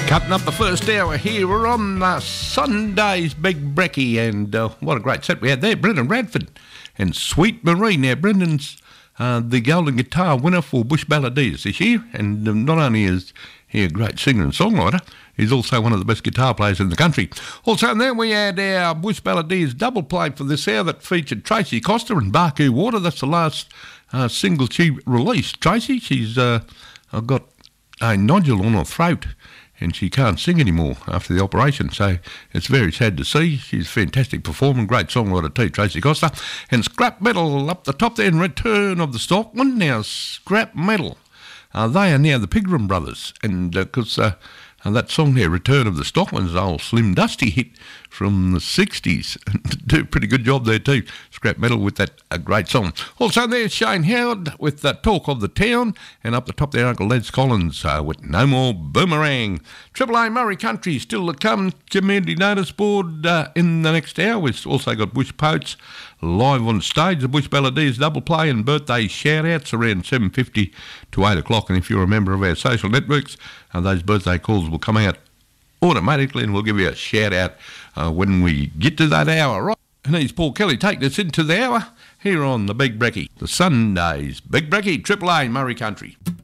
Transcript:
Cutting up the first hour here. We're on Sunday's Big Brekkie, and what a great set we had there. Brendan Radford and Sweet Marie. Now, Brendan's the Golden Guitar winner for Bush Balladeers this year, and not only is he a great singer and songwriter, he's also one of the best guitar players in the country. Also, and then we had our Bush Balladeers double play for this hour that featured Tracy Costa and Barcoo Water. That's the last single she released. Tracy, she's got a nodule on her throat, and she can't sing anymore after the operation, so it's very sad to see. She's a fantastic performer, great songwriter too, Tracy Costa. And Scrap Metal up the top there in Return of the Stockman. Now, Scrap Metal, they are now the Pigram Brothers, and because that song there, Return of the Stockman's old Slim Dusty hit from the 60s. Do a pretty good job there too, Scrap Metal, with that great song. Also there's Shane Howard with Talk of the Town, and up the top there Uncle Les Collins with No More Boomerang. Triple A Murray Country still to come. Community Notice Board in the next hour. We've also got Bush Poets live on stage, the Bush Balladeers double play and birthday shout-outs around 7:50 to 8 o'clock. And if you're a member of our social networks, those birthday calls will come out automatically, and we'll give you a shout-out when we get to that hour. Right, and here's Paul Kelly taking us into the hour here on the Big Brekkie, the Sunday's Big Brekkie, Triple A Murray Country.